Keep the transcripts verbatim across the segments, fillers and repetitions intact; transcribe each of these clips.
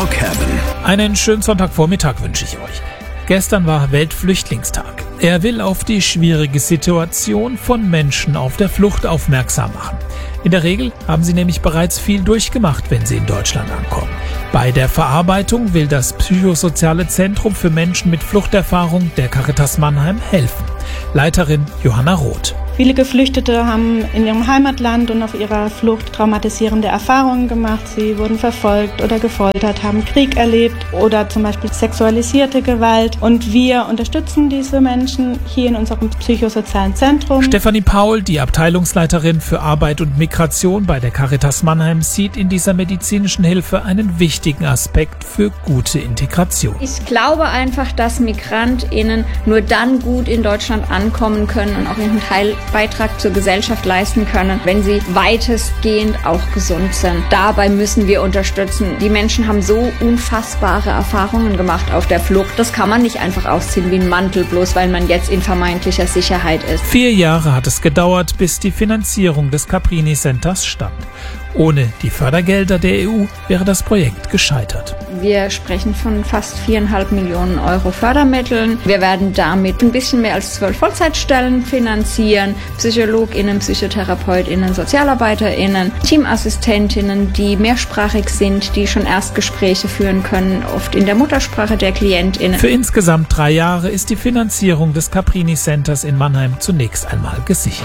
Rockhaven. Einen schönen Sonntagvormittag wünsche ich euch. Gestern war Weltflüchtlingstag. Er will auf die schwierige Situation von Menschen auf der Flucht aufmerksam machen. In der Regel haben sie nämlich bereits viel durchgemacht, wenn sie in Deutschland ankommen. Bei der Verarbeitung will das Psychosoziale Zentrum für Menschen mit Fluchterfahrung der Caritas Mannheim helfen. Leiterin Johanna Roth. Viele Geflüchtete haben in ihrem Heimatland und auf ihrer Flucht traumatisierende Erfahrungen gemacht. Sie wurden verfolgt oder gefoltert, haben Krieg erlebt oder zum Beispiel sexualisierte Gewalt. Und wir unterstützen diese Menschen hier in unserem psychosozialen Zentrum. Stefanie Paul, die Abteilungsleiterin für Arbeit und Migration bei der Caritas Mannheim, sieht in dieser medizinischen Hilfe einen wichtigen Aspekt für gute Integration. Ich glaube einfach, dass MigrantInnen nur dann gut in Deutschland ankommen können und auch ihren Teil Beitrag zur Gesellschaft leisten können, wenn sie weitestgehend auch gesund sind. Dabei müssen wir unterstützen. Die Menschen haben so unfassbare Erfahrungen gemacht auf der Flucht. Das kann man nicht einfach ausziehen wie ein Mantel, bloß weil man jetzt in vermeintlicher Sicherheit ist. Vier Jahre hat es gedauert, bis die Finanzierung des Caprini Centers stand. Ohne die Fördergelder der E U wäre das Projekt gescheitert. Wir sprechen von fast viereinhalb Millionen Euro Fördermitteln. Wir werden damit ein bisschen mehr als zwölf Vollzeitstellen finanzieren. PsychologInnen, PsychotherapeutInnen, SozialarbeiterInnen, Teamassistentinnen, die mehrsprachig sind, die schon Erstgespräche führen können, oft in der Muttersprache der KlientInnen. Für insgesamt drei Jahre ist die Finanzierung des Caprini Centers in Mannheim zunächst einmal gesichert.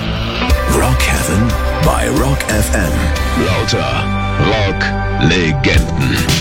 Rockhaven bei Rock F M. Lauter Rock-Legenden.